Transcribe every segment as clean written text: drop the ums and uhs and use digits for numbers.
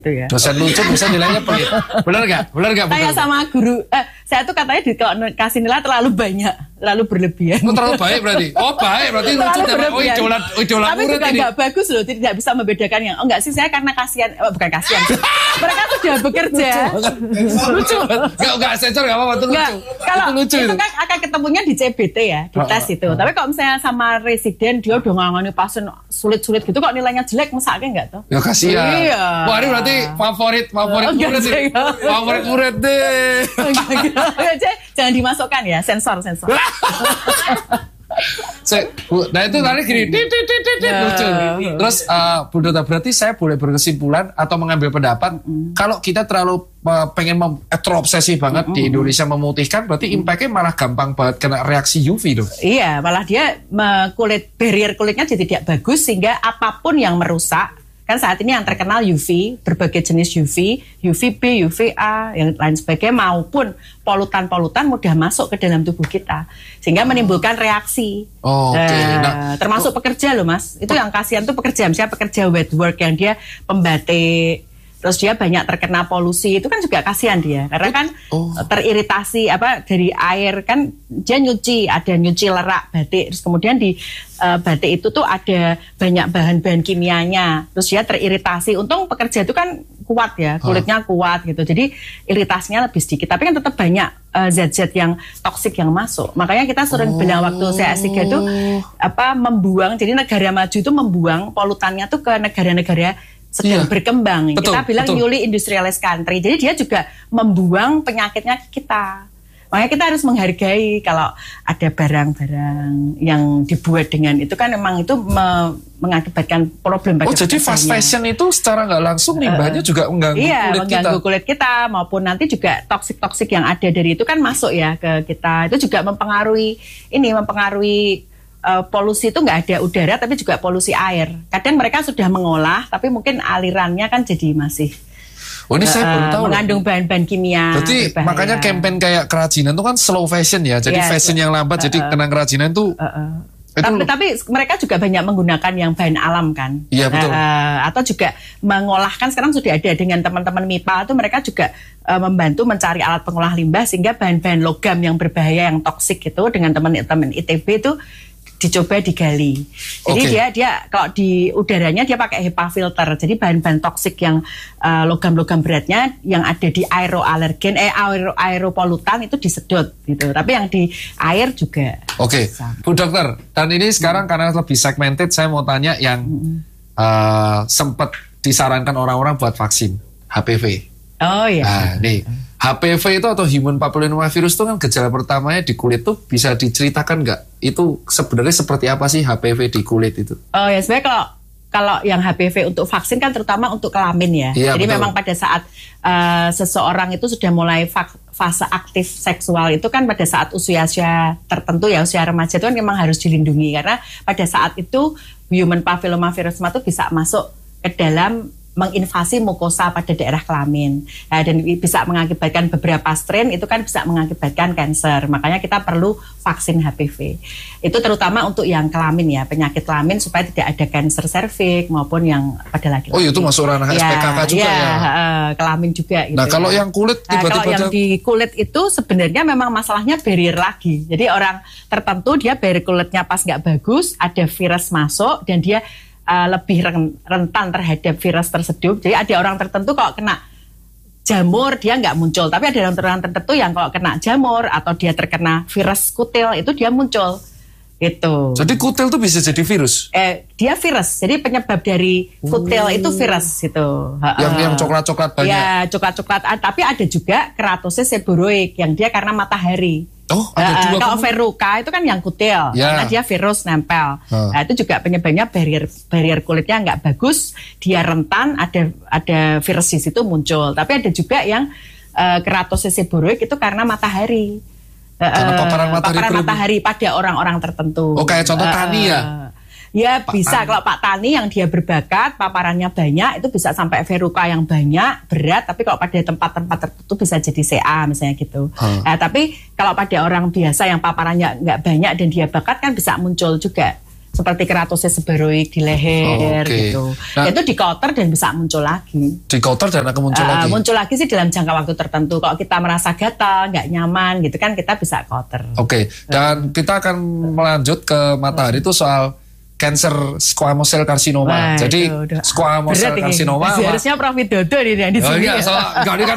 ya. Dosen lucu bisa nilainya pelit. Benar nggak? Saya sama guru, saya tuh katanya kalau kasih nilai terlalu banyak, terlalu berlebihan. Terlalu baik berarti. Oh baik berarti lucu dan idola tapi murid juga ini. nggak bagus loh, tidak bisa membedakan yang. Oh enggak sih, saya karena kasihan, bukan kasihan. Mereka sudah bekerja. Lucu. Enggak sensor enggak apa-apa, itu lucu. Kalau itu lucu itu kan akan ketemunya di CBT ya, di tes itu. Tapi kalau misalnya sama residen dia udah ngangani pasien sulit-sulit gitu, kok nilainya jelek, mesaknya enggak tuh? Ya kasihan. Iya. Wah, ini berarti favorit murid nih. Favorit murid deh. Jangan dimasukkan ya, sensor. Nah itu tadi gini, lucu. Terus Bu Dota, berarti saya boleh berkesimpulan atau mengambil pendapat kalau kita terlalu pengen terobsesi banget di Indonesia memutihkan, berarti impactnya malah gampang banget kena reaksi UV dong. Iya, malah dia barrier kulitnya jadi tidak bagus sehingga apapun yang merusak. Kan saat ini yang terkenal UV, berbagai jenis UV, UVB, UVA, yang lain sebagainya, maupun polutan-polutan mudah masuk ke dalam tubuh kita. Sehingga menimbulkan reaksi. Nah, termasuk pekerja loh Mas. Itu yang kasihan tuh pekerja, misalnya pekerja wet work yang dia pembatik, terus dia banyak terkena polusi, itu kan juga kasihan dia. Karena kan teriritasi dari air, kan dia ada nyuci lerak batik, terus kemudian di batik itu tuh ada banyak bahan-bahan kimianya, terus dia teriritasi. Untung pekerja itu kan kuat ya, kulitnya kuat gitu, jadi iritasinya lebih sedikit. Tapi kan tetap banyak zat-zat yang toksik yang masuk. Makanya kita sering bilang waktu saya S3 itu membuang, jadi negara maju itu membuang polutannya tuh ke negara-negara sedang berkembang. Kita bilang newly industrialized country. Jadi dia juga membuang penyakitnya ke kita. Makanya kita harus menghargai kalau ada barang-barang yang dibuat dengan itu kan memang itu mengakibatkan problem pada jadi fast fashion itu secara nggak langsung limbahnya juga mengganggu kulit kita maupun nanti juga toksik-toksik yang ada dari itu kan masuk ya ke kita. Itu juga mempengaruhi polusi itu nggak ada udara tapi juga polusi air. Kadang mereka sudah mengolah tapi mungkin alirannya kan jadi masih ini saya baru tahu mengandung bahan-bahan kimia. Berarti makanya campaign kayak kerajinan itu kan slow fashion ya. Jadi fashion yang lambat jadi kena kerajinan itu. Tapi mereka juga banyak menggunakan yang bahan alam kan. Iya betul. Atau juga mengolahkan, sekarang sudah ada dengan teman-teman MIPA itu mereka juga membantu mencari alat pengolah limbah sehingga bahan-bahan logam yang berbahaya yang toksik itu dengan teman-teman ITB itu dicoba digali. Jadi dia kalau di udaranya dia pakai HEPA filter. Jadi bahan-bahan toksik yang logam-logam beratnya yang ada di aeropolutan itu disedot gitu. Tapi yang di air juga. Bu Dokter, dan ini sekarang karena lebih segmented, saya mau tanya yang sempat disarankan orang-orang buat vaksin HPV. Oh iya. Nah, nih HPV itu atau Human Papillomavirus itu kan gejala pertamanya di kulit tuh bisa diceritakan nggak? Itu sebenarnya seperti apa sih HPV di kulit itu? Oh ya, sebenarnya kalau yang HPV untuk vaksin kan terutama untuk kelamin ya. Iya, jadi betul. memang pada saat seseorang itu sudah mulai fase aktif seksual itu kan pada saat usia tertentu ya, usia remaja itu kan memang harus dilindungi karena pada saat itu Human Papillomavirus itu bisa masuk ke dalam menginvasi mukosa pada daerah kelamin dan bisa mengakibatkan beberapa strain itu kan bisa mengakibatkan kanker. Makanya kita perlu vaksin HPV. Itu terutama untuk yang kelamin ya, penyakit kelamin supaya tidak ada kanker serviks maupun yang pada laki-laki. Oh itu masuk ranah SPKK juga ya. Kelamin juga gitu. Nah, kalau yang kulit tiba-tiba kalau yang di kulit itu sebenarnya memang masalahnya barrier lagi. Jadi orang tertentu dia barrier kulitnya pas nggak bagus, ada virus masuk dan dia lebih rentan terhadap virus tersebut. Jadi ada orang tertentu kalau kena jamur dia nggak muncul, tapi ada orang tertentu yang kalau kena jamur atau dia terkena virus kutil itu dia muncul. Gitu. Jadi kutil itu bisa jadi virus? Dia virus. Jadi penyebab dari kutil itu virus gitu. Yang coklat-coklat banyak. Ya, coklat-coklat. Tapi ada juga keratosis seborrheic yang dia karena matahari. Oh, ada juga. Kalau verruca itu kan yang kutil, karena dia virus nempel. Nah, itu juga penyebabnya barrier kulitnya nggak bagus, dia rentan, ada virus di situ muncul. Tapi ada juga yang keratosis seborrheic itu karena matahari. Karena paparan matahari pada orang-orang tertentu. Oh, kayak contoh Tani ya? Ya bisa, kalau Pak Tani yang dia berbakat, paparannya banyak, itu bisa sampai verruca yang banyak, berat, tapi kalau pada tempat-tempat tertentu bisa jadi CA misalnya gitu. Tapi kalau pada orang biasa yang paparannya nggak banyak dan dia bakat kan bisa muncul juga seperti keratosis seborrheic di leher gitu. Nah, itu di counter dan bisa muncul lagi. Di counter dan akan muncul lagi? Muncul lagi sih dalam jangka waktu tertentu. Kalau kita merasa gatal, nggak nyaman gitu kan, kita bisa counter. Dan kita akan melanjut ke Matahari itu soal cancer squamous cell carcinoma. Jadi squamous cell carcinoma harusnya Prof Widodo ini yang di sini. Enggak, ini kan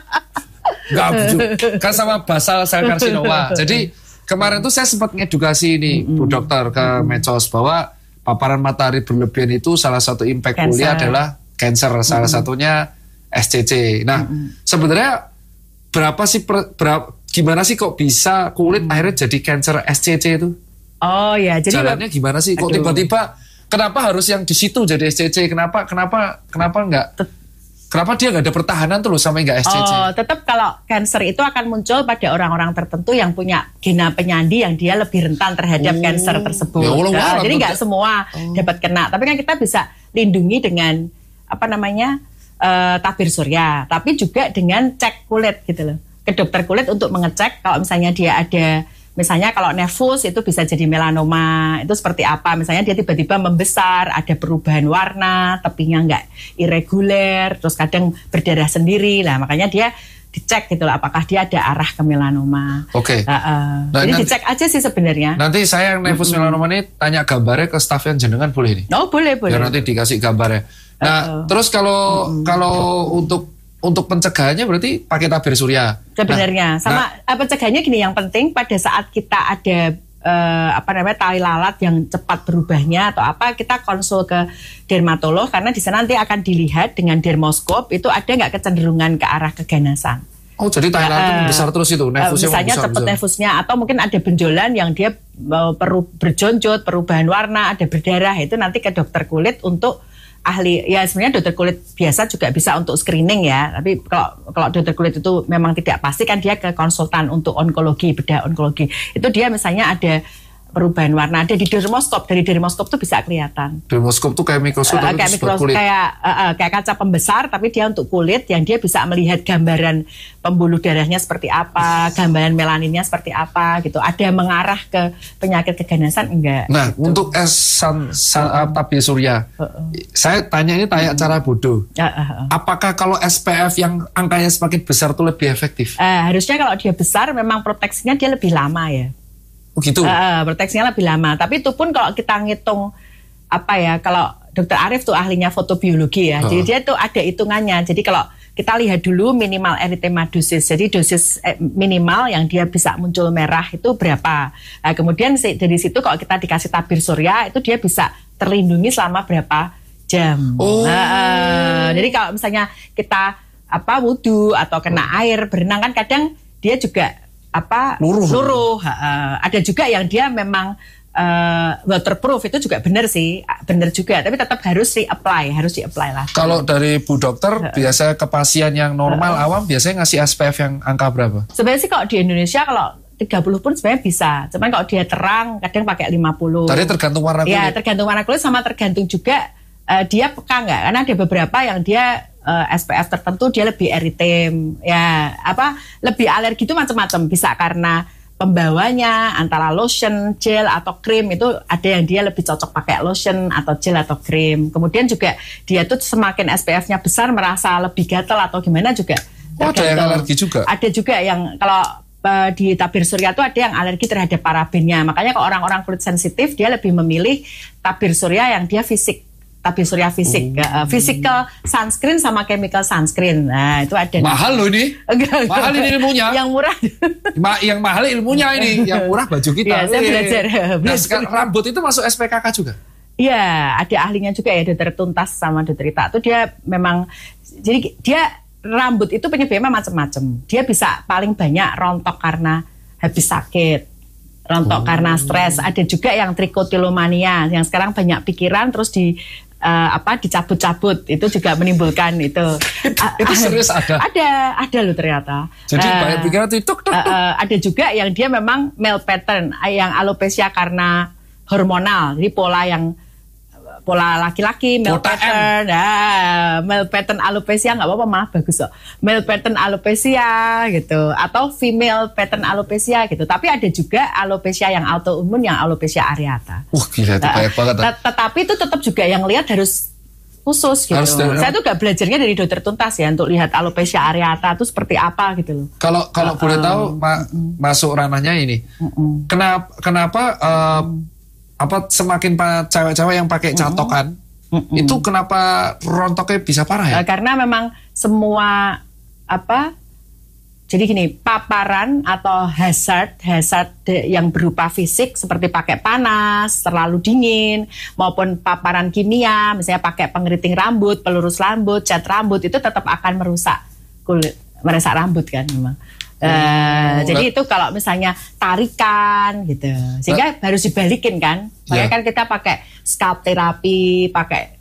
kan sama basal sel carcinoma. Jadi kemarin tuh saya sempat ngedukasi ini Bu Dokter ke medsos bahwa paparan matahari berlebihan itu salah satu impact kuliah adalah cancer, salah satunya SCC. Nah, sebenarnya gimana sih kok bisa kulit akhirnya jadi cancer SCC itu? Oh ya, jadi jalannya gimana sih? Kok tiba-tiba kenapa harus yang di situ jadi SCC? Kenapa enggak? Kenapa dia nggak ada pertahanan tuh loh sampai nggak SCC? Tetap kalau cancer itu akan muncul pada orang-orang tertentu yang punya gena penyandi yang dia lebih rentan terhadap cancer tersebut. Jadi nggak semua dapat kena. Tapi kan kita bisa lindungi dengan tabir surya. Tapi juga dengan cek kulit gitu loh. Ke dokter kulit untuk mengecek kalau misalnya dia ada. Misalnya kalau nevus itu bisa jadi melanoma, itu seperti apa? Misalnya dia tiba-tiba membesar, ada perubahan warna, tepinya nggak irregular, terus kadang berdarah sendiri. Lah makanya dia dicek gitu loh, apakah dia ada arah ke melanoma. Jadi dicek aja sih sebenarnya. Nanti saya yang nevus melanoma ini tanya gambarnya ke staf yang jenengan boleh nih? Oh boleh. Biar nanti dikasih gambarnya. Nah terus kalau untuk pencegahannya berarti pakai tabir surya. Sebenarnya pencegahannya gini, yang penting pada saat kita ada tai lalat yang cepat berubahnya atau apa, kita konsul ke dermatolog karena di sana nanti akan dilihat dengan dermoskop itu ada nggak kecenderungan ke arah keganasan. Oh jadi tai lalat itu membesar terus itu, nevusnya misalnya cepat nevusnya, atau mungkin ada benjolan yang dia berjonjot, perubahan warna, ada berdarah, itu nanti ke dokter kulit untuk ahli. Ya sebenarnya dokter kulit biasa juga bisa untuk screening ya, tapi kalau dokter kulit itu memang tidak pasti kan dia ke konsultan untuk onkologi, bedah onkologi. Itu dia misalnya ada perubahan warna, ada di dermoskop. Dari dermoskop tuh bisa kelihatan. Dermoskop tuh kayak mikroskop kayak kaca pembesar, tapi dia untuk kulit yang dia bisa melihat gambaran pembuluh darahnya seperti apa, gambaran melaninnya seperti apa gitu. Ada mengarah ke penyakit keganasan enggak? Nah, gitu. Untuk tabir surya, saya tanya cara bodoh. Apakah kalau SPF yang angkanya semakin besar itu lebih efektif? Harusnya kalau dia besar memang proteksinya dia lebih lama ya. Gitu. Proteksinya lebih lama. Tapi itu pun kalau kita ngitung kalau Dokter Arief tuh ahlinya fotobiologi ya. Jadi dia tuh ada hitungannya. Jadi kalau kita lihat dulu minimal erythema dosis. Jadi dosis minimal yang dia bisa muncul merah itu berapa. Kemudian dari situ kalau kita dikasih tabir surya itu dia bisa terlindungi selama berapa jam. Jadi kalau misalnya kita wudhu atau kena air berenang kan kadang dia juga luruh. Ada juga yang dia memang waterproof, itu juga benar juga, tapi tetap harus di-apply lah. Kalau dari Bu Dokter biasa ke pasien yang normal awam biasanya ngasih SPF yang angka berapa? Sebenarnya sih kalau di Indonesia kalau 30 pun sebenarnya bisa, cuman kalau dia terang kadang pakai 50. Tadi tergantung warna kulit. Ya tergantung warna kulit, sama tergantung juga dia peka nggak, karena ada beberapa yang dia SPF tertentu dia lebih eritem, lebih alergi itu macam-macam, bisa karena pembawanya antara lotion, gel atau krim, itu ada yang dia lebih cocok pakai lotion atau gel atau krim. Kemudian juga dia tuh semakin SPF-nya besar merasa lebih gatal atau gimana juga. Ada yang alergi juga? Ada juga yang kalau di tabir surya itu ada yang alergi terhadap parabennya. Makanya kalau orang-orang kulit sensitif dia lebih memilih tabir surya yang dia tabir surya physical sunscreen sama chemical sunscreen. Nah, itu ada. Mahal loh ini. Mahal ini ilmunya. Yang murah. Yang mahal ilmunya ini, yang murah baju kita. Ya, saya belajar. Nah, sekarang rambut itu masuk SPKK juga? Iya, ada ahlinya juga ya, Dokter Tuntas sama Dokter Rita. Itu dia memang, jadi dia rambut itu penyebabnya macam-macam. Dia bisa paling banyak rontok karena habis sakit, rontok karena stres. Ada juga yang trikotilomania, yang sekarang banyak pikiran terus dicabut-cabut, itu juga menimbulkan itu. Itu serius ada? Ada loh ternyata. Jadi banyak pikiran itu ada juga yang dia memang male pattern, yang alopecia karena hormonal, jadi pola yang pola laki-laki, male pattern, male pattern alopecia nggak apa-apa, malah bagus kok. Male pattern alopecia gitu, atau female pattern alopecia gitu. Tapi ada juga alopecia yang autoimun, yang alopecia areata. Gila itu banyak banget. Tetapi itu tetap juga yang lihat harus khusus gitu. Saya tuh gak belajarnya dari dokter tuntas ya untuk lihat alopecia areata itu seperti apa gitu loh. Kalau boleh tahu masuk ranahnya ini, kenapa apa semakin cewek-cewek yang pakai catokan itu kenapa rontoknya bisa parah ya? Karena memang semua jadi gini, paparan atau hazard yang berupa fisik seperti pakai panas, terlalu dingin, maupun paparan kimia, misalnya pakai pengeriting rambut, pelurus rambut, cat rambut, itu tetap akan merusak kulit, merusak rambut kan memang. Jadi itu kalau misalnya tarikan gitu, sehingga harus dibalikin kan. Makanya kan kita pakai scalp terapi, pakai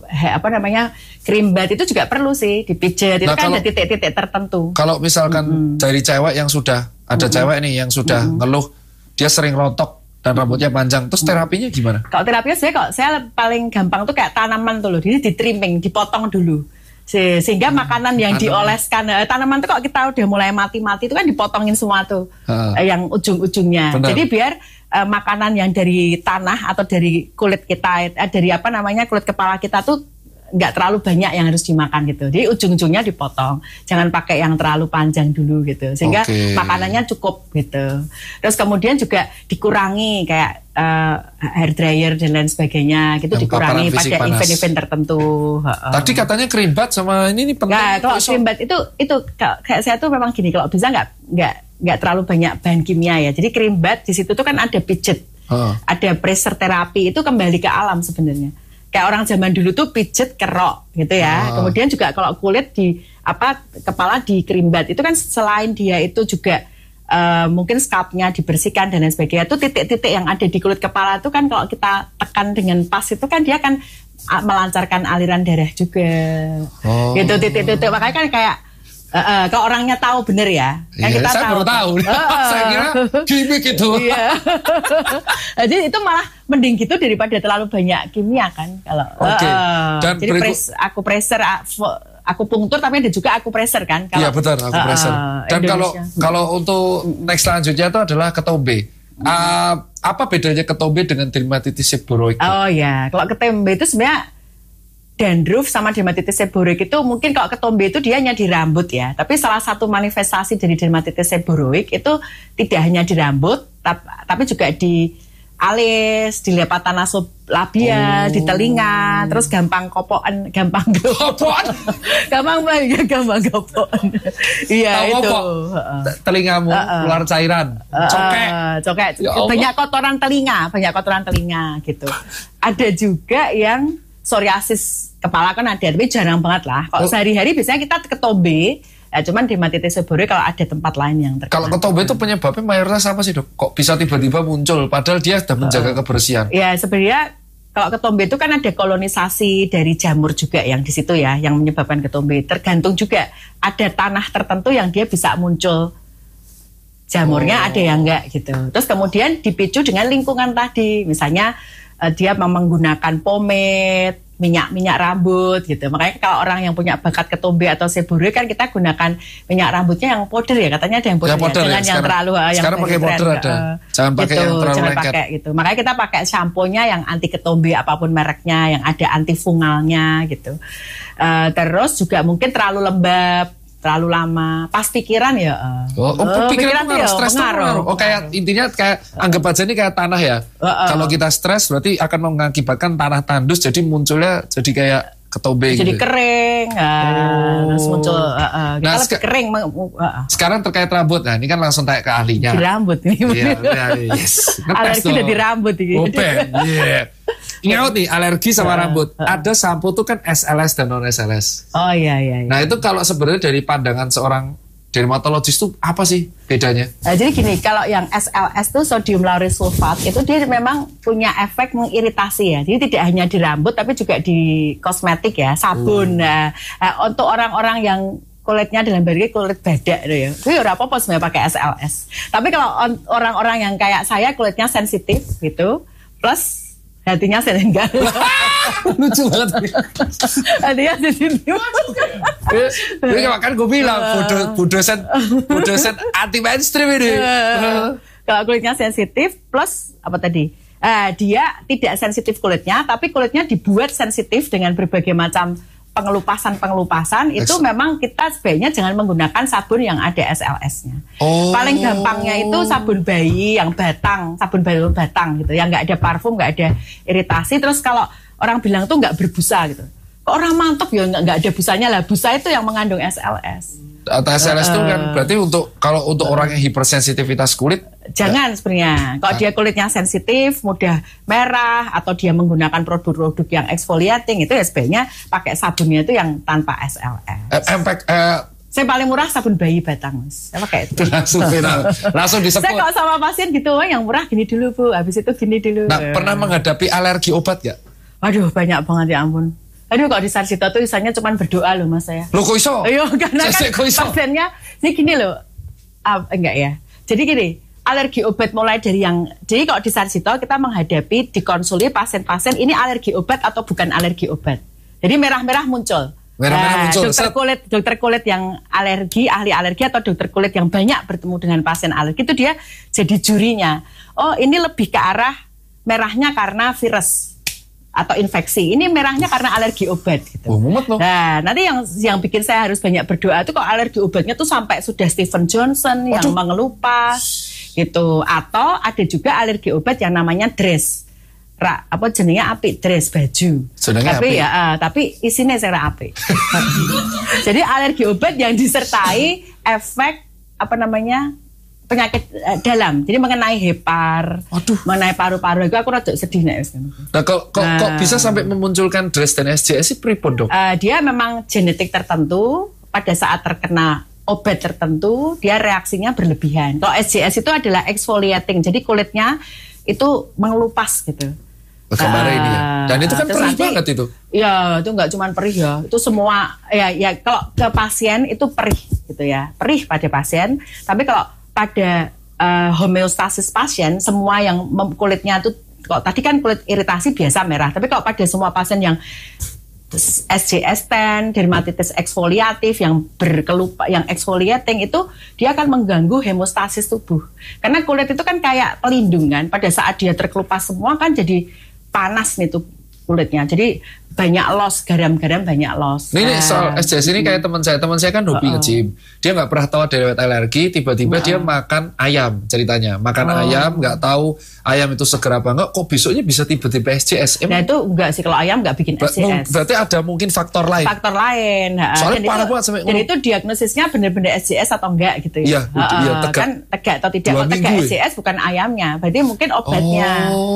cream bath itu juga perlu sih dipijat. Itu kan ada titik-titik tertentu. Kalau misalkan dari cewek yang sudah ada cewek nih yang sudah ngeluh dia sering rontok dan rambutnya panjang, terus terapinya gimana? Kalau terapinya saya paling gampang tuh kayak tanaman tuh loh, jadi di trimming, dipotong dulu. Sehingga makanan yang dioleskan tanaman tuh kalau kita udah mulai mati-mati itu kan dipotongin semua tuh yang ujung-ujungnya. Benar. Jadi biar makanan yang dari tanah atau dari kulit kita dari kulit kepala kita tuh nggak terlalu banyak yang harus dimakan gitu. Jadi ujung-ujungnya dipotong. Jangan pakai yang terlalu panjang dulu gitu. Sehingga makanannya cukup gitu. Terus kemudian juga dikurangi kayak hair dryer dan lain sebagainya gitu, yang dikurangi pada event-event tertentu. Tadi katanya cream bath sama ini penting. Nah, kalau cream bath itu kayak saya tuh memang gini, kalau bisa nggak terlalu banyak bahan kimia ya. Jadi cream bath di situ tuh kan ada pijet, ada pressure terapi, itu kembali ke alam sebenarnya. Kayak orang zaman dulu tuh pijet kerok gitu ya. Kemudian juga kalau kulit kepala di cream bath itu kan selain dia itu juga mungkin scalpnya dibersihkan dan lain sebagainya. Itu titik-titik yang ada di kulit kepala itu kan kalau kita tekan dengan pas itu kan dia akan melancarkan aliran darah juga. Gitu titik-titik. Makanya kan kayak kalau orangnya tahu bener ya, kan kita saya baru tahu. Saya kira gimmick itu. Iya. Jadi itu malah mending gitu daripada terlalu banyak kimia kan kalau. Dan jadi aku punktur tapi ada juga aku pressure kan. Iya betul, aku pressure. Dan kalau untuk next selanjutnya itu adalah ketombe. Apa bedanya ketombe dengan dermatitis seborrheic? Oh ya, kalau ketombe itu sebenarnya dandruff sama dermatitis seborrheic itu mungkin kalau ketombe itu dia hanya di rambut ya. Tapi salah satu manifestasi dari dermatitis seborrheic itu tidak hanya di rambut, tapi juga di alis, di lepatan nasolabia, di telinga, terus gampang kopoan. Gampang kopoan. Iya itu. Telingamu keluar cairan, cokek. Banyak kotoran telinga gitu. Ada juga yang psoriasis kepala kan ada, tapi jarang banget lah. Kalau sehari-hari biasanya kita ketombe, cuman dermatitis seborrheic kalau ada tempat lain yang terkena. Kalau ketombe itu penyebabnya mayoritas apa sih dok? Kok bisa tiba-tiba muncul padahal dia sudah menjaga kebersihan? Ya sebenarnya kalau ketombe itu kan ada kolonisasi dari jamur juga yang di situ ya, yang menyebabkan ketombe. Tergantung juga ada tanah tertentu yang dia bisa muncul jamurnya, ada yang enggak gitu. Terus kemudian dipicu dengan lingkungan tadi, misalnya dia menggunakan pomade, minyak rambut gitu. Makanya kalau orang yang punya bakat ketombe atau seborrheic kan kita gunakan minyak rambutnya yang powder ya, katanya ada yang powder ya. Jangan yang terlalu sekarang pakai powder ada. Jangan pakai yang terlalu lengket gitu. Makanya kita pakai shampoo-nya yang anti ketombe apapun mereknya, yang ada antifungalnya gitu. Terus juga mungkin terlalu lembab, terlalu lama, pas pikiran ya. Pikiran tuh stres tuh. Kayak intinya kayak anggap aja ini kayak tanah ya. Kalau kita stres berarti akan mengakibatkan tanah tandus, jadi munculnya jadi kayak ketombe jadi gitu. Kering, terus muncul. Lebih kering. Sekarang terkait rambut, nah ini kan langsung tanya ke ahlinya. Di rambut ini. Yes. Alergi dari rambut ini. Ingat nih, alergi sama rambut. Ada sampo tuh kan SLS dan non SLS. Oh iya. Nah itu kalau sebenarnya dari pandangan seorang dermatologis tuh apa sih bedanya? Jadi gini, kalau yang SLS tuh sodium lauryl sulfat itu dia memang punya efek mengiritasi ya. Jadi tidak hanya di rambut tapi juga di kosmetik ya, sabun. Untuk orang-orang yang kulitnya dalam berarti kulit badak gitu ya. Itu ya apa-apa sebenarnya pakai SLS. Tapi kalau orang-orang yang kayak saya kulitnya sensitif gitu, plus hatinya senenggal. Lucu banget. Dia sensitif. Ini kan gue bilang bu dosen anti mainstream ini. Kalau kulitnya sensitif plus apa tadi? Dia tidak sensitif kulitnya, tapi kulitnya dibuat sensitif dengan berbagai macam pengelupasan itu memang kita sebaiknya jangan menggunakan sabun yang ada SLS-nya. Paling gampangnya itu sabun bayi yang batang, sabun bayi batang gitu, yang nggak ada parfum, nggak ada iritasi. Terus kalau orang bilang tuh nggak berbusa gitu, kok orang mantap ya nggak ada busanya lah. Busa itu yang mengandung SLS. Atau SLS itu kan berarti untuk orang yang hipersensitivitas kulit jangan sebenarnya. Kalau dia kulitnya sensitif, mudah merah, atau dia menggunakan produk-produk yang exfoliating, itu ya sebaiknya pakai sabunnya itu yang tanpa SLS. Saya paling murah sabun bayi batang, saya pakai itu. Langsung disebut. Saya kalau sama pasien gitu, yang murah gini dulu Bu, habis itu gini dulu. Nah, pernah menghadapi alergi obat gak? Waduh, banyak banget ya ampun. Aduh, kalau di Sarjito tuh misalnya cuma berdoa loh Mas saya. Loh kok iso? Iya, karena kan pasiennya ini gini loh. Enggak ya. Jadi gini, alergi obat mulai dari jadi kalau di Sarjito kita menghadapi dikonsuli pasien-pasien ini alergi obat atau bukan alergi obat. Jadi merah-merah muncul. Merah-merah muncul. Dokter kulit yang alergi, ahli alergi atau dokter kulit yang banyak bertemu dengan pasien alergi itu dia jadi jurinya. Oh, ini lebih ke arah merahnya karena virus atau infeksi. Ini merahnya karena alergi obat gitu. Nah, nanti yang bikin saya harus banyak berdoa itu kok alergi obatnya tuh sampai sudah Stephen Johnson yang mengelupas gitu. Atau ada juga alergi obat yang namanya dress. Jenengnya api, dress baju. Tapi isinya saya api. Jadi alergi obat yang disertai efek penyakit dalam, jadi mengenai hepar, mengenai paru-paru. Aku rada sedih nih. Nah, kok bisa sampai memunculkan DRES dan SJS sih pripun dok? Dia memang genetik tertentu, pada saat terkena obat tertentu, dia reaksinya berlebihan. Kalau SJS itu adalah exfoliating, jadi kulitnya itu mengelupas gitu. Kemarin ini ya. Dan itu kan perih banget itu. Ya, itu nggak cuma perih ya. Itu semua ya kalau ke pasien itu perih gitu ya. Perih pada pasien, tapi kalau pada homeostasis pasien, semua yang kulitnya itu, kok tadi kan kulit iritasi biasa merah, tapi kalau pada semua pasien yang SJS10, dermatitis eksfoliatif yang yang exfoliating itu dia akan mengganggu hemostasis tubuh. Karena kulit itu kan kayak pelindung kan, pada saat dia terkelupas semua kan jadi panas nih tuh kulitnya. Jadi banyak loss, garam-garam banyak loss. Ini soal SJS ini kayak teman saya kan hobi nge-gym. Dia nggak pernah tahu ada riwayat alergi, tiba-tiba dia makan ayam ceritanya. Makan ayam, nggak tahu ayam itu seger apa enggak, kok besoknya bisa tiba-tiba SJS. Nah itu enggak sih, kalau ayam nggak bikin SJS. Berarti ada mungkin faktor lain. Soalnya parah banget sampai jadi itu diagnosisnya benar-benar SJS atau enggak gitu ya. Iya, tegak. Kan tegak atau tidak. Kalau tegak SJS bukan ayamnya, berarti mungkin obatnya.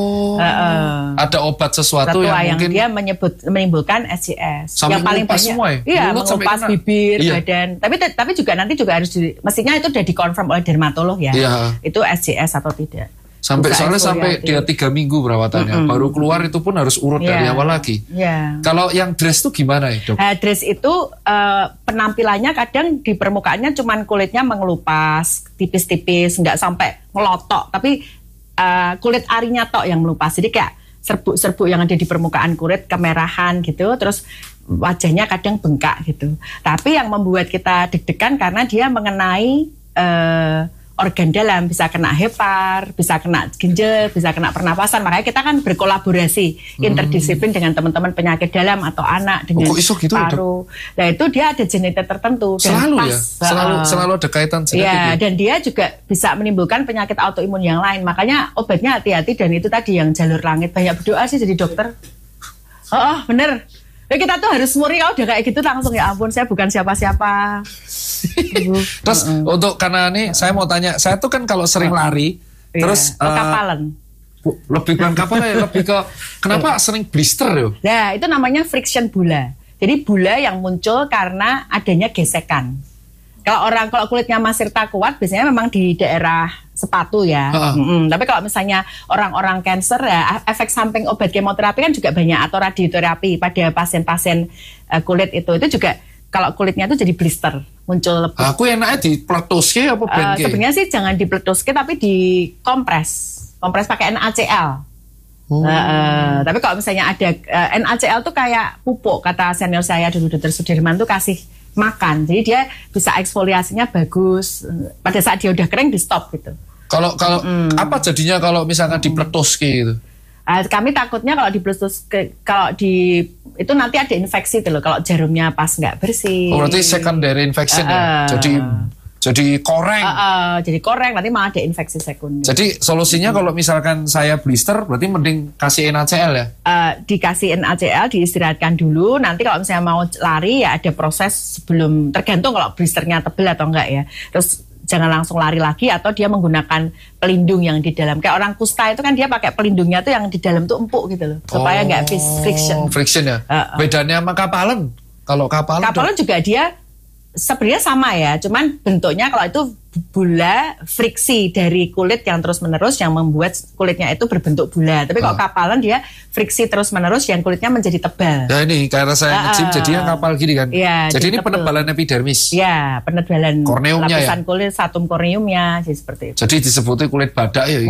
Ada obat sesuatu yang mungkin dia menimbulkan SJS. Sampai yang paling banyak. semua ya? Iya, mengelupas bibir, badan. Tapi juga nanti juga harus mestinya itu udah dikonfirm oleh dermatolog ya. Iya. Itu SJS atau tidak. Sampai dia 3 minggu perawatannya, baru keluar itu pun harus urut dari awal lagi. Kalau yang dress itu gimana ya dok? Dress itu penampilannya kadang di permukaannya cuman kulitnya mengelupas tipis-tipis, nggak sampai ngelotok, tapi kulit arinya tok yang melupas. Jadi kayak serbuk-serbuk yang ada di permukaan kulit kemerahan gitu, terus wajahnya kadang bengkak gitu. Tapi yang membuat kita deg-degan karena dia mengenai organ dalam, bisa kena hepar, bisa kena ginjal, bisa kena pernapasan. Makanya kita kan berkolaborasi interdisiplin dengan teman-teman penyakit dalam atau anak dengan paru. Nah itu dia ada genetik tertentu. Selalu ya? Selalu ada kaitan genetik ya? Dan dia juga bisa menimbulkan penyakit autoimun yang lain. Makanya obatnya hati-hati, dan itu tadi yang jalur langit. Banyak berdoa sih jadi dokter. Bener. Kita tuh harus muri, kalau udah kayak gitu langsung ya ampun, saya bukan siapa-siapa. Terus untuk karena ini saya mau tanya, saya tuh kan kalau sering lari, terus kapalan. Lebih bukan kapalan ya, lebih ke kenapa sering blister yo? Nah, itu namanya friction bula. Jadi bula yang muncul karena adanya gesekan. Kalau kulitnya masirta kuat, biasanya memang di daerah sepatu ya. Tapi kalau misalnya orang-orang cancer ya, efek samping obat kemoterapi kan juga banyak, atau radioterapi pada pasien-pasien kulit itu juga kalau kulitnya itu jadi blister, muncul lebih. Aku enaknya dipletuske apa bengke? Sebenarnya sih jangan dipletuske, tapi dikompres. Kompres pakai NaCl. Tapi kalau misalnya ada NaCl tuh kayak pupuk, kata senior saya dulu Dr. Sudirman tuh kasih makan, jadi dia bisa eksfoliasinya bagus. Pada saat dia udah kering di stop gitu. Kalau apa jadinya kalau misalkan dipletus gitu? Kami takutnya kalau dipletus itu nanti ada infeksi tuh loh, kalau jarumnya pas nggak bersih. Berarti secondary infection ya. Jadi koreng. Jadi koreng, nanti malah ada infeksi sekunder. Jadi solusinya kalau misalkan saya blister, berarti mending kasih NaCl ya? Dikasih NaCl, diistirahatkan dulu. Nanti kalau misalnya mau lari ya ada proses sebelum, tergantung kalau blisternya tebel atau enggak ya. Terus jangan langsung lari lagi, atau dia menggunakan pelindung yang di dalam. Kayak orang kusta itu kan dia pakai pelindungnya tuh yang di dalam tuh empuk gitu loh, supaya nggak friction. Friction ya. Bedanya sama kapalan? Kalau kapalan juga dia sebenarnya sama ya, cuman bentuknya kalau itu bola friksi dari kulit yang terus-menerus yang membuat kulitnya itu berbentuk bola. Tapi kalau kapalan dia friksi terus-menerus yang kulitnya menjadi tebal. Ya ini karena saya nge-gym jadinya kapal gini kan. Ya, jadi ini penebalan epidermis. Ya, penebalan korneumnya lapisan kulit, stratum korneumnya, jadi seperti itu. Jadi disebutnya kulit badak ya.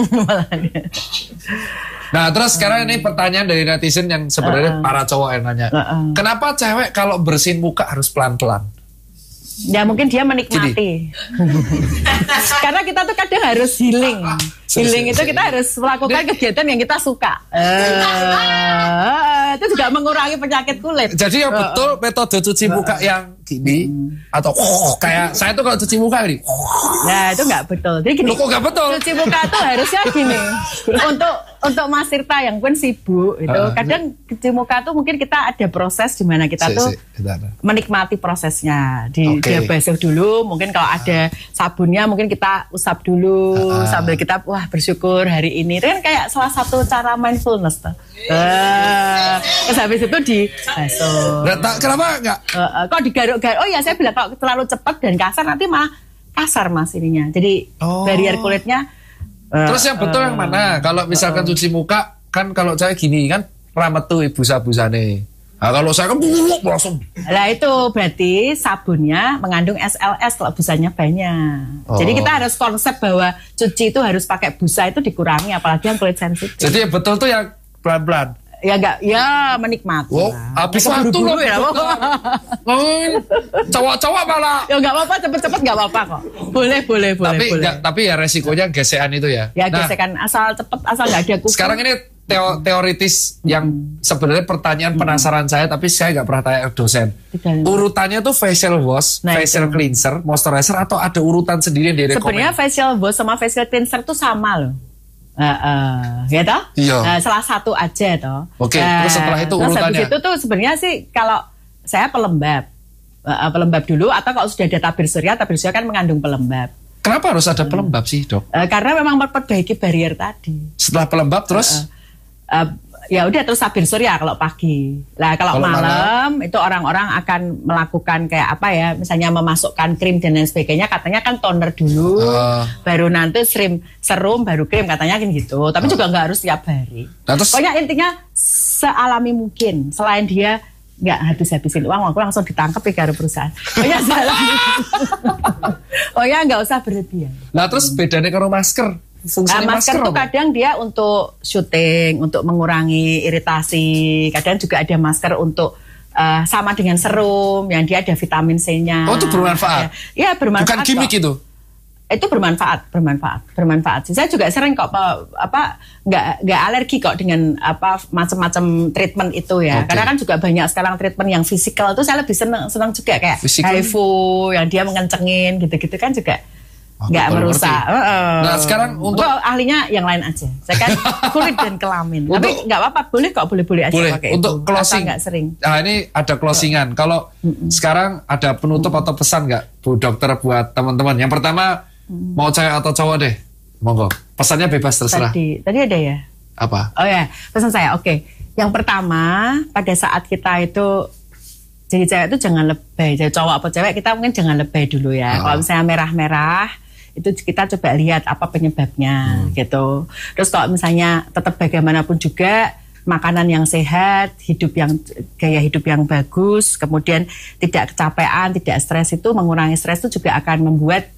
Nah terus sekarang ini pertanyaan dari netizen yang sebenarnya para cowok yang nanya. Kenapa cewek kalau bersihin muka harus pelan-pelan? Ya mungkin dia menikmati. Karena kita tuh kadang harus healing. Healing itu kita harus melakukan kegiatan yang kita suka. Itu juga mengurangi penyakit kulit. Jadi yang betul metode cuci muka yang gini atau kayak saya tuh kalau cuci muka gini. Nah itu nggak betul. Jadi gini. Kok nggak betul? Cuci muka tuh harusnya gini. Untuk Mas Tirta yang pun sibuk itu kadang cuci muka tuh mungkin kita ada proses di mana kita tuh menikmati prosesnya. Dia basuh dulu, mungkin kalau ada sabunnya mungkin kita usap dulu sambil kita bersyukur hari ini. Itu kan kayak salah satu cara mindfulness tuh. Terus habis itu dibasuh. Kenapa enggak? Kok digaruk-garuk? Oh ya saya bilang kalau terlalu cepat dan kasar nanti malah kasar Mas ininya. Jadi barrier kulitnya. Terus yang betul yang mana? Kalau misalkan cuci muka kan kalau saya gini kan ramet tuh busa-busane. Nah, kalau saya kan langsung. Lah itu berarti sabunnya mengandung SLS kalau busanya banyak. Jadi kita harus konsep bahwa cuci itu harus pakai busa itu dikurangi, apalagi yang kulit sensitif. Jadi yang betul tuh yang pelan-pelan. Ya enggak, ya menikmati. Habis waktu loh ya. Cowok-cowok malah. Ya enggak apa-apa, cepet-cepet enggak apa-apa kok. Boleh. Tapi ya resikonya gesekan itu ya. Ya gesekan asal cepet, asal enggak ada kuku. Sekarang ini teoritis yang sebenarnya pertanyaan penasaran saya, tapi saya nggak pernah tanya dosen. Urutannya tuh facial wash, facial cleanser, moisturizer, atau ada urutan sendiri yang direkomend? Sebenarnya facial wash sama facial cleanser tuh sama loh. Ya toh? Iya. Salah satu aja toh. Oke. Terus setelah itu urutannya? Terus itu tuh sebenarnya sih kalau saya pelembab dulu, atau kalau sudah ada tabir surya kan mengandung pelembab. Kenapa harus ada pelembab sih dok? Karena memang memperbaiki barrier tadi. Setelah pelembab terus? Ya udah terus tabir surya kalau pagi. Lah kalau malam itu orang-orang akan melakukan kayak apa ya, misalnya memasukkan krim dan lain sebagainya, katanya kan toner dulu, baru nanti serum baru krim, katanya kan gitu. Tapi juga nggak harus tiap hari. Nah, pokoknya intinya sealami mungkin. Selain dia nggak habis-habisin uang, aku langsung ditangkap ya karo perusahaan. Pokoknya pokoknya nggak usah berlebihan. Nah terus bedanya karo masker? Masker tuh kadang dia untuk syuting, untuk mengurangi iritasi. Kadang juga ada masker untuk sama dengan serum yang dia ada vitamin C-nya. Oh itu bermanfaat? Iya bermanfaat. Bukan gimmick itu? Itu bermanfaat. Saya juga sering kok nggak alergi kok dengan macam-macam treatment itu ya. Karena kan juga banyak sekarang treatment yang fisikal itu saya lebih senang juga kayak HIFU yang dia mengencengin gitu-gitu kan juga. Nggak merusak. Nah sekarang untuk ahlinya yang lain aja. Saya kan kulit dan kelamin. Tapi nggak apa-apa, boleh aja pakai itu. Untuk closing, nggak sering. Nah ini ada closingan. Kalau sekarang ada penutup atau pesan nggak, Bu Dokter buat teman-teman? Yang pertama mau cewek atau cowok deh, monggo. Pesannya bebas terserah. Tadi ada ya. Apa? Oh ya, pesan saya. Oke. Yang pertama pada saat kita itu jadi cewek itu jangan lebay. Jadi cowok apa cewek kita mungkin jangan lebay dulu ya. Kalau misalnya merah-merah itu kita coba lihat apa penyebabnya gitu. Terus kalau misalnya tetap bagaimanapun juga makanan yang sehat, gaya hidup yang bagus, kemudian tidak kecapean, tidak stres, itu mengurangi stres itu juga akan membuat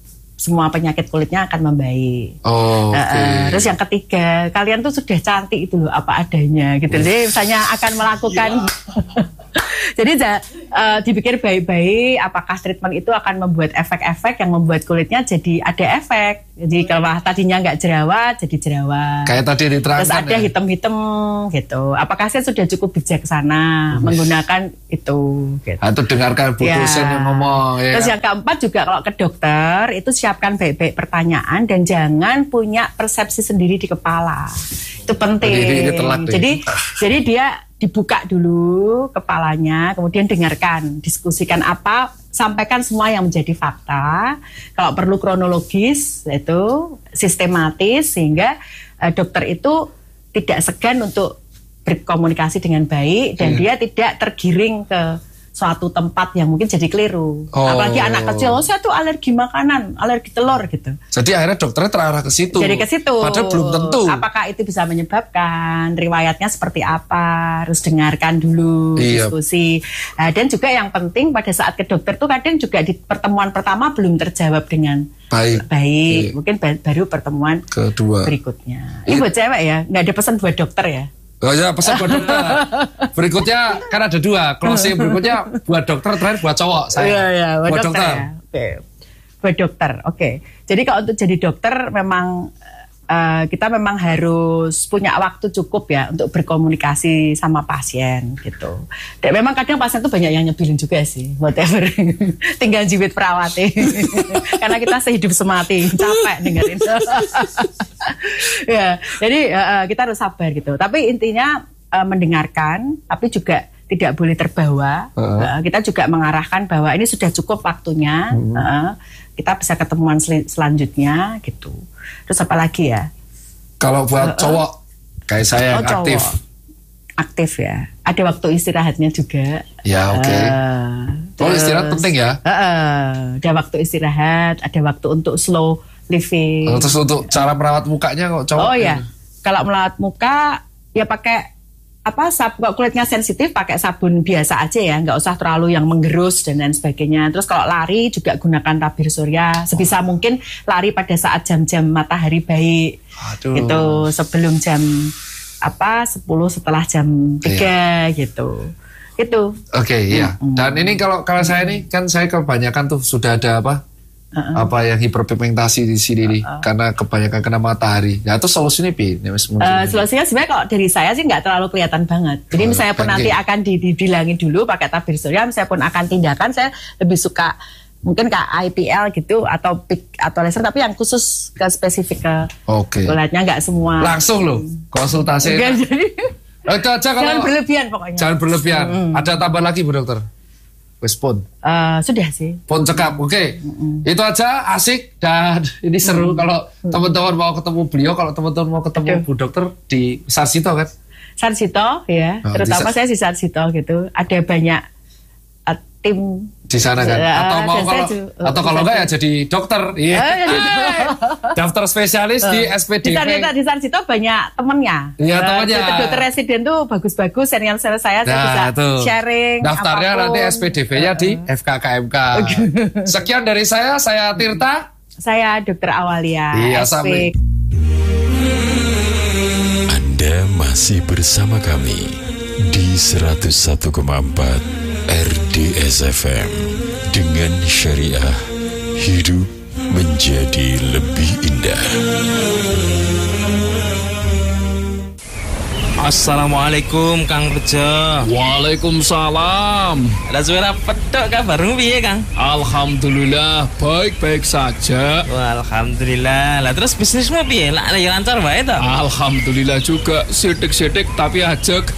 semua penyakit kulitnya akan membaik. Oh, oke. Terus yang ketiga, kalian tuh sudah cantik itu loh apa adanya gitu. Jadi misalnya akan melakukan jadi dipikir baik-baik apakah treatment itu akan membuat efek-efek yang membuat kulitnya jadi ada efek. Jadi kalau tadinya nggak jerawat jadi jerawat. Kayak tadi diterangkan. Terus ada hitam-hitam gitu. Apakah saya sudah cukup bijaksana menggunakan itu gitu. Atau dengarkan Bu dosen yang ngomong ya. Terus yang keempat juga kalau ke dokter itu siapkan baik-baik pertanyaan dan jangan punya persepsi sendiri di kepala. Itu penting. Jadi dia dibuka dulu kepalanya, kemudian dengarkan, diskusikan apa, sampaikan semua yang menjadi fakta. Kalau perlu kronologis, itu sistematis sehingga dokter itu tidak segan untuk berkomunikasi dengan baik dan dia tidak tergiring ke suatu tempat yang mungkin jadi keliru. Apalagi anak kecil, saya tuh alergi makanan, alergi telur gitu. Jadi akhirnya dokternya terarah ke situ. Jadi ke situ. Padahal belum tentu. Apakah itu bisa menyebabkan, riwayatnya seperti apa, harus dengarkan dulu, diskusi. Dan juga yang penting pada saat ke dokter tuh kadang juga di pertemuan pertama belum terjawab dengan baik. Mungkin baru pertemuan kedua berikutnya. Ini buat cewek ya, nggak ada pesan buat dokter ya? Oh ya, pesan buat dokter. Berikutnya kan ada 2. Closing berikutnya buat dokter, terakhir buat cowok saya. Iya, buat dokter. Ya. Oke. Buat dokter. Oke. Jadi kalau untuk jadi dokter memang kita memang harus punya waktu cukup ya untuk berkomunikasi sama pasien gitu. Dan memang kadang pasien tuh banyak yang nyebelin juga sih, whatever. Tinggal jiwit perawatnya. Karena kita sehidup semati, capek dengerin. Ya, jadi kita harus sabar gitu. Tapi intinya mendengarkan, tapi juga tidak boleh terbawa. Kita juga mengarahkan bahwa ini sudah cukup waktunya. Kita bisa ketemuan selanjutnya gitu. Terus apa lagi ya? Kalau buat cowok kayak saya yang aktif. Aktif ya. Ada waktu istirahatnya juga. Ya, oke. Kalau istirahat penting ya? Ada waktu istirahat, ada waktu untuk slow living. Terus untuk cara merawat mukanya kok cowok? Oh ya. Kalau merawat muka ya pakai kalau kulitnya sensitif pakai sabun biasa aja ya, nggak usah terlalu yang menggerus dan lain sebagainya. Terus kalau lari juga gunakan tabir surya, sebisa mungkin lari pada saat jam-jam matahari baik. Gitu, sebelum jam 10 setelah jam 3 gitu. Itu. Oke, iya. Dan ini kalau saya ini kan saya kebanyakan tuh sudah ada apa yang hiperpigmentasi di sini nih karena kebanyakan kena matahari. Nah itu solusinya solusinya sebenarnya kalau dari saya sih nggak terlalu kelihatan banget. Jadi misalnya pun nanti akan dibilangin dulu pakai tabir surya, misalnya pun akan tindakan saya lebih suka mungkin ke IPL gitu atau laser, tapi yang khusus ke spesifik ke kulitnya, nggak semua. Langsung loh konsultasi. Itu aja kalau jangan berlebihan pokoknya. Jangan berlebihan. Ada tambah lagi Bu Dokter? Pon. Sudah sih. Pon cekap, oke. Itu aja asik dan ini seru kalau teman-teman mau ketemu beliau, kalau teman-teman mau ketemu Bu Dokter di Sarsito kan? Sarsito ya, terutama saya di Sarsito gitu. Ada banyak tim di sana kan? Atau kalau enggak ya jadi dokter. Daftar spesialis di SPDV. Di Sarsito banyak temennya. Iya, temennya. Dokter residen tuh bagus-bagus, senior saya bisa sharing. Daftarnya apapun. Nanti SPDV-nya di FKKMK. Sekian dari saya Tirta. Saya Dokter Awalia. Iya, sampai. Anda masih bersama kami di 101,4 RDS FM. Dengan syariah, hidup menjadi lebih indah. Assalamualaikum Kang Rejo. Waalaikumsalam. Ada suara pedok kabarmu piye Kang? Alhamdulillah baik-baik saja. Wah, alhamdulillah. Lah terus bisnismu piye? Lah lancar wae to? Alhamdulillah juga, sidik-sidik tapi ajek.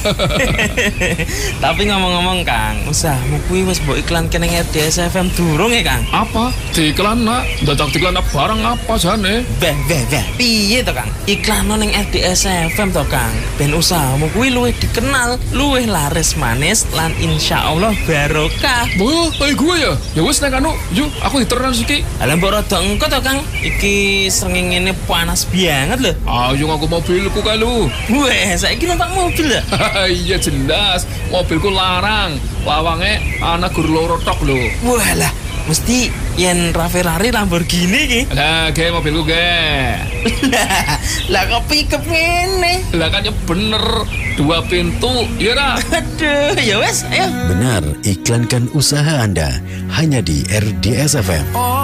Tapi ngomong-ngomong Kang, usahamu kuwi wis mbok iklan kene RDS FM durung ya Kang? Apa? Diiklan nak? Dadak diiklan barang apa jane? Beh. Piye to Kang? Iklan ning RDS FM to Kang. Ben usahamu kuwi luwih dikenal, luwih laris manis lan insyaallah barokah. Oh, kayak gue ya? Ya wis nek anu, yuk aku diterusan iki. Lah mbok rada engko to Kang. Iki srengenge panas banget lho. Ayo aku mobilku kae lho. Weh, saiki numpak mobil ya? Iya jelas, mobilku larang. Lawange ana gur loro tok lho. Walah, mesti yen Ferrari Lamborghini ki. Lah, ge mobilku ge. Lah kok pick up ngene? Lah kan ya bener 2 pintu, iya dah. Aduh, ya wes, ayo. Benar, iklankan usaha Anda hanya di RDS FM.